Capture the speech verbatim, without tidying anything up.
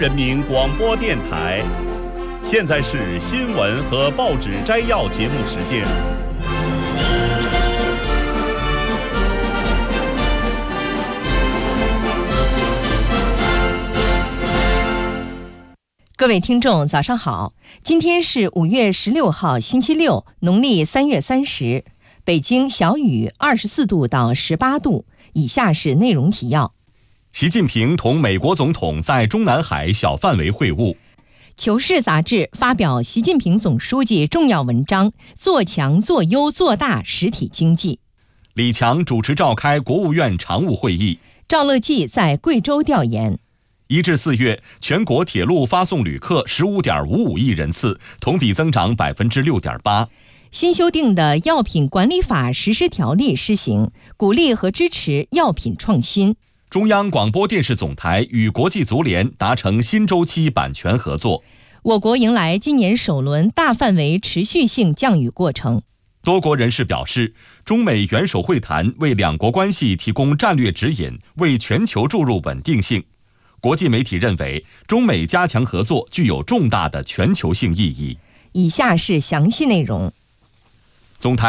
人民广播电台，现在是新闻和报纸摘要节目时间。 各位听众早上好，今天是五月十六号星期六，农历三月三十，北京小雨二十四度到十八度。以下是内容提要。 习近平同美国总统在中南海小范围会晤。 求是杂志发表习近平总书记重要文章，做强做优做大实体经济。 李强主持召开国务院常务会议。 赵乐际在贵州调研。 一至四月，全国铁路发送旅客十五点五五亿人次，同比增长百分之六点八。 新修订的药品管理法实施条例施行，鼓励和支持药品创新。 中央广播电视总台与国际足联达成新周期版权合作。 我国迎来今年首轮大范围持续性降雨过程。 多国人士表示，中美元首会谈为两国关系提供战略指引，为全球注入稳定性。国际媒体认为，中美加强合作具有重大的全球性意义。 以下是详细内容。 总台